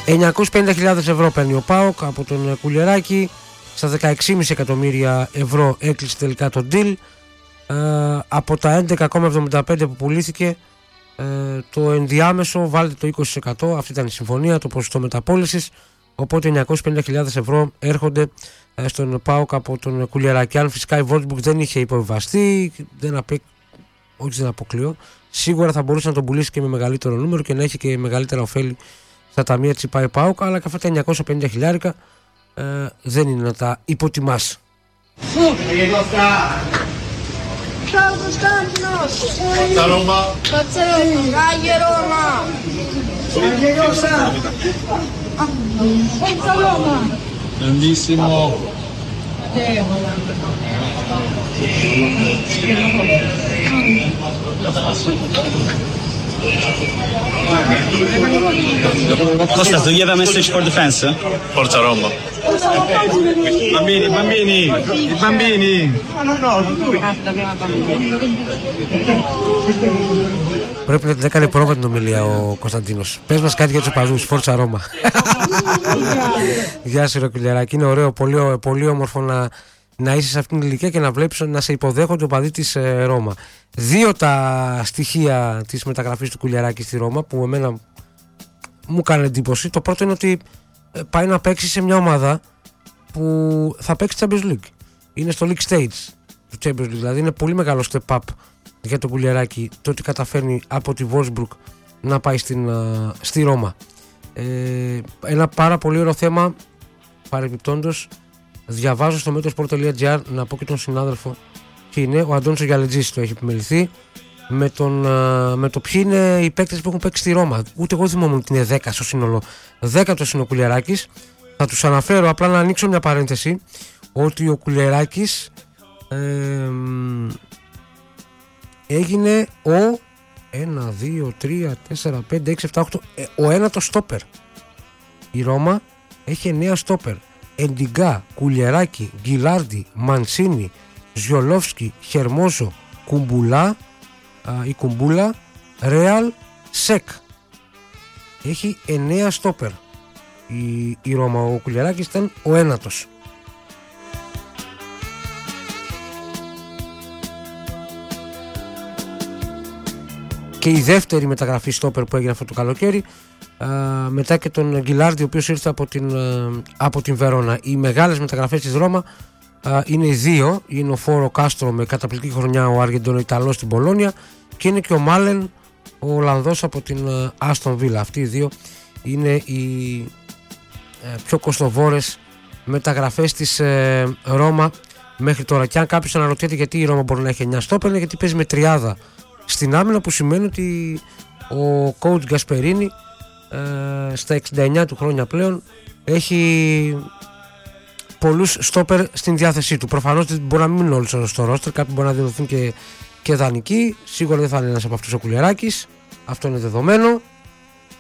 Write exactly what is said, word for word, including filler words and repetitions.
εννιακόσιες πενήντα χιλιάδες ευρώ παίρνει ο ΠΑΟΚ από τον Κουλιεράκη. Στα δεκαέξι κόμμα πέντε εκατομμύρια ευρώ έκλεισε τελικά το deal. Ε, από τα έντεκα κόμμα εβδομήντα πέντε που πουλήθηκε, ε, το ενδιάμεσο βάλτε το είκοσι τοις εκατό. Αυτή ήταν η συμφωνία, το ποσοστό μεταπώλησης. Οπότε εννιακόσιες πενήντα χιλιάδες ευρώ έρχονται ε, στον ΠΑΟΚ από τον Κουλιεράκη. Αν φυσικά η Wolfsburg δεν είχε υποβιβαστεί, δεν απέ... όχι δεν αποκλείω, σίγουρα θα μπορούσε να τον πουλήσει και με μεγαλύτερο νούμερο και να έχει και μεγαλύτερα ωφέλη στα ταμεία της ΙΠΑΕ ΠΑΟΚ, αλλά και αυτά τα εννιακόσια πενήντα χιλιάρικα ε, δεν είναι να τα υποτιμάς. Ciao Costantinos! Forza Roma! Forza Roma! Dai Roma! Forza Roma! Grandissimo! Costa, tu gli aveva message for defense? Forza Roma! Bambini, bambini! I bambini! Πρέπει να την έκανε πρόβα την ομιλία ο Κωνσταντίνος. Πες μας κάτι για τους οπαδούς, Φόρτσα Ρώμα. Γεια σου ρε Κουλιεράκη, είναι ωραίο, πολύ, πολύ όμορφο να, να είσαι σε αυτήν την ηλικία και να βλέπεις να σε υποδέχονται οπαδοί της ε, Ρώμα. Δύο τα στοιχεία της μεταγραφής του Κουλιεράκη στη Ρώμα που εμένα μου κάνει εντύπωση. Το πρώτο είναι ότι ε, πάει να παίξει σε μια ομάδα που θα παίξει Champions League. Είναι στο League Stage του Champions League, δηλαδή είναι πολύ μεγάλο step up για τον Κουλιεράκη το ότι καταφέρνει από τη Wolfsburg να πάει στην, uh, στη Ρώμα. Ε, ένα πάρα πολύ ωραίο θέμα, παρεμπιπτόντως, διαβάζω στο μέτρος τελεία τζι άρ, να πω και τον συνάδελφο ποιοι είναι, ο Αντώνης ο Γιαλετζής το έχει επιμεληθεί, με, τον, uh, με το ποιοι είναι οι παίκτες που έχουν παίξει στη Ρώμα. Ούτε εγώ θυμόμουν ότι είναι δέκα στο σύνολο. δέκατος είναι ο Κουλιεράκης. Θα τους αναφέρω, απλά να ανοίξω μια παρένθεση, ότι ο Κουλιεράκης ε, έγινε ο ένα, δύο, τρία, τέσσερα, πέντε, έξι, επτά, οκτώ ο ένατος στόπερ. Η Ρώμα έχει εννέα στόπερ. Εντιγκά, Κουλιεράκη, Γκιλάρντι, Μαντσίνι, Ζιολόφσκι, Χερμόζο, Κουμπουλά α, η Κουμπούλα, Ρέαλ, Σεκ. Έχει εννέα στόπερ η, η Ρώμα. Ο Κουλιεράκης ήταν ο ένατος. Και η δεύτερη μεταγραφή στόπερ που έγινε αυτό το καλοκαίρι, α, μετά και τον Γκιλάρντι, ο οποίος ήρθε από την, α, από την Βερόνα. Οι μεγάλες μεταγραφές της Ρώμα α, είναι οι δύο. Είναι ο Φόρο Κάστρο με καταπληκτική χρονιά, ο Αργεντίνο Ιταλός στην Πολόνια, και είναι και ο Μάλεν, ο Ολλανδός από την Άστον Βίλα. Αυτοί οι δύο είναι οι ε, πιο κοστοβόρες μεταγραφές της ε, Ρώμα μέχρι τώρα. Και αν κάποιος αναρωτιέται γιατί η Ρώμα μπορεί να έχει εννέα στόπερ, είναι γιατί παίζει με τριάδα στην άμυνα, που σημαίνει ότι ο coach Γκασπερίνη ε, στα εξήντα εννέα του χρόνια πλέον έχει πολλούς στόπερ στην διάθεσή του. Προφανώς μπορεί να μην μείνουν όλοι στο ρόστερ, κάποιοι μπορεί να διδοθούν και, και δανεικοί. Σίγουρα δεν θα είναι ένας από αυτούς ο Κουλιεράκης, αυτό είναι δεδομένο.